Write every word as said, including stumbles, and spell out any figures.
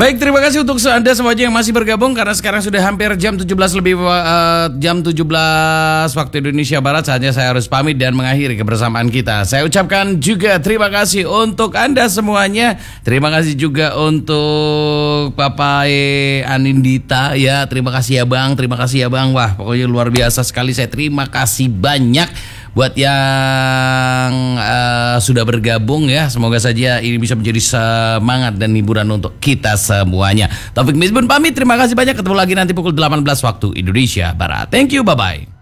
Baik, terima kasih untuk Anda semuanya yang masih bergabung karena sekarang sudah hampir jam tujuh belas lebih uh, jam tujuh belas waktu Indonesia Barat. Saatnya saya harus pamit dan mengakhiri kebersamaan kita. Saya ucapkan juga terima kasih untuk Anda semuanya. Terima kasih juga untuk Papai Anindita ya. Terima kasih ya Bang, terima kasih ya Bang. Wah, pokoknya luar biasa sekali. Saya terima kasih banyak buat yang uh, sudah bergabung ya. Semoga saja ini bisa menjadi semangat dan hiburan untuk kita semuanya. Taufik Misbun pamit, terima kasih banyak. Ketemu lagi nanti pukul delapan belas waktu Indonesia Barat. Thank you, bye-bye.